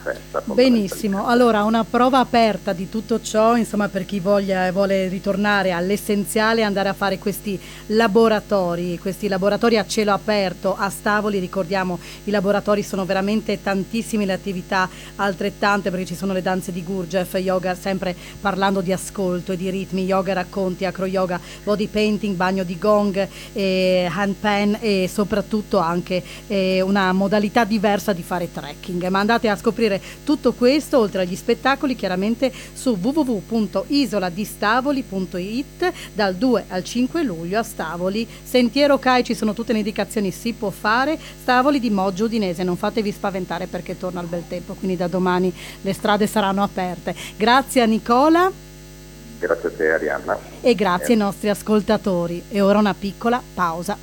festa. Benissimo, allora una prova aperta di tutto ciò, insomma, per chi vuole ritornare all'essenziale, andare a fare questi laboratori a cielo aperto a Stavoli. Ricordiamo, i laboratori sono veramente tantissime, le attività altrettante, perché ci sono le danze di Gurdjieff, yoga, sempre parlando di ascolto e di ritmi, yoga racconti, acro yoga, body painting, bagno di gong, handpan e soprattutto anche una modalità diversa di fare trekking. Ma andate a scoprire tutto questo, oltre agli spettacoli, chiaramente su www.isoladistaboli.it dal 2 al 5 luglio a Stavoli. Sentiero CAI, ci sono tutte le indicazioni, si può fare. Stavoli di Moggio Udinese, non fatevi spaventare perché torna il bel tempo, quindi da domani le strade saranno aperte. Grazie a Nicola. Grazie a te, Arianna. E grazie ai nostri ascoltatori. E ora una piccola pausa